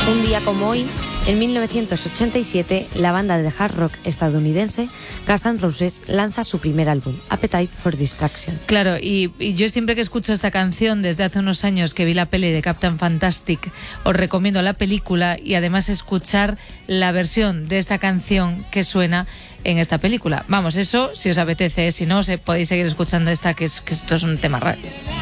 Un día como hoy, en 1987, la banda de hard rock estadounidense Guns N' Roses lanza su primer álbum, Appetite for Destruction. Claro, y yo siempre que escucho esta canción, desde hace unos años que vi la peli de Captain Fantastic, os recomiendo la película y además escuchar la versión de esta canción que suena en esta película. Vamos, eso si os apetece, si no, podéis seguir escuchando esta, que esto es un tema raro.